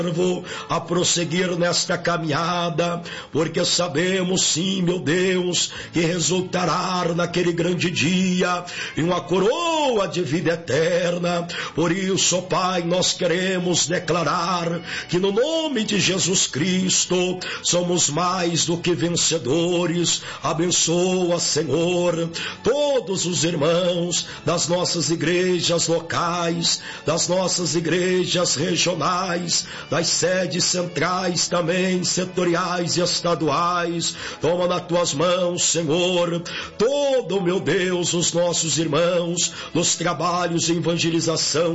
a prosseguir nesta caminhada, porque sabemos sim, meu Deus, que resultará naquele grande dia em uma coroa de vida eterna. Por isso, ó Pai, nós queremos declarar que no nome de Jesus Cristo somos mais do que vencedores. Abençoa, Senhor, todos os irmãos das nossas igrejas locais, das nossas igrejas regionais, das sedes centrais também, setoriais e estaduais. Toma nas tuas mãos, Senhor, todo, meu Deus, os nossos irmãos nos trabalhos de evangelização